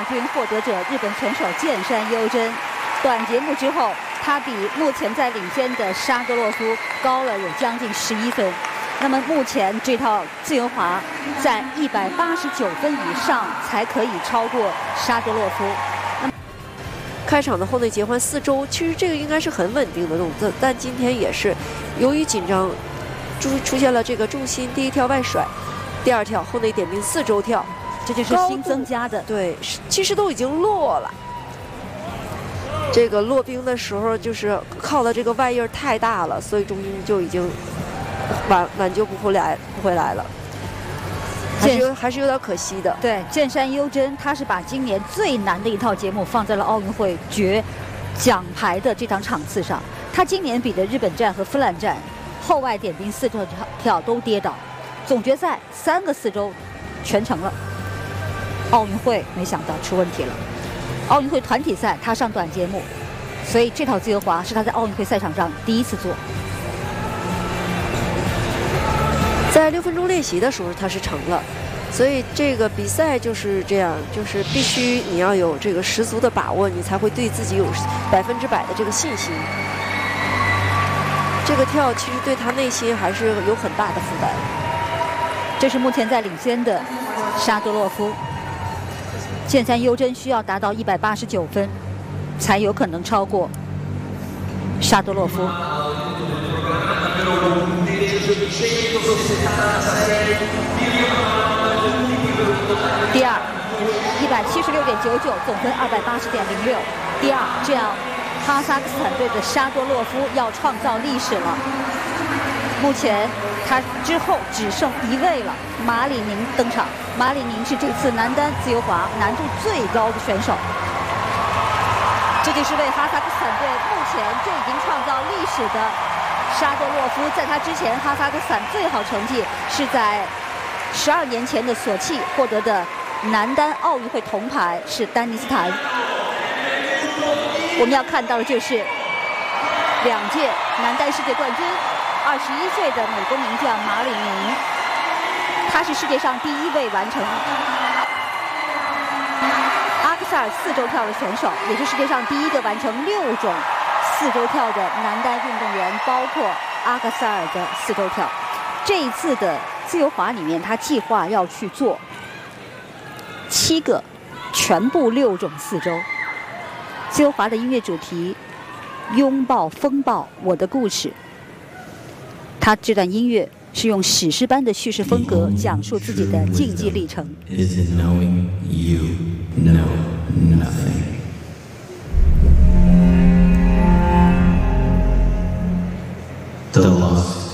军获得者日本选手剑山优真。短节目之后，他比目前在领先的沙多洛夫高了有将近11分。那么目前这套自由滑在189分以上才可以超过沙多洛夫。 开场的后内结换4周，其实这个应该是很稳定的动作，但今天也是由于紧张，出现了这个重心第一跳外甩，第二跳后内点并4周跳， 这就是新增加的。 对，其实都已经落了。这个落冰的时候，就是靠的这个外印太大了，所以重心就已经挽救不回来了。还是有点可惜的。 对，剑山优真他是把今年最难的一套节目放在了奥运会决奖牌的这场场次上。他今年比的日本站和芬兰站后外点并4周跳都跌倒，总决赛3个4周全成了。奥运会没想到出问题了。奥运会团体赛他上短节目，所以这套自由滑是他在奥运会赛场上第一次做。 在6分钟练习的时候他是成了，所以这个比赛就是这样，就是必须你要有这个十足的把握，你才会对自己有100%的这个信心。这个跳其实对他内心还是有很大的负担。 这是目前在领先的沙多洛夫，剑山优真需要达到189分，才有可能超过沙多洛夫。第二，176.99，总分280.06。第二，这样哈萨克斯坦队的沙多洛夫要创造历史了。目前他之后只剩1位了，马里宁登场。马里宁是这次男单自由滑难度最高的选手。这就是为哈萨克斯坦队目前就已经创造历史的沙多洛夫。在他之前，哈萨克斯坦最好成绩是在12年前的索契获得的男单奥运会铜牌，是丹尼斯坦。我们要看到的就是2届男单世界冠军，21岁的美国名将马里宁，他是世界上第1位完成阿克塞尔4周跳的选手，也是世界上第1个完成6种4周跳的男单运动员，包括阿克塞尔的4周跳。这一次的自由滑里面，他计划要去做7个全部6种4周。自由滑的音乐主题拥抱风暴我的故事，他这段音乐是用史诗般的叙事风格讲述自己的竞技历程。 is in knowing you know nothing. The loss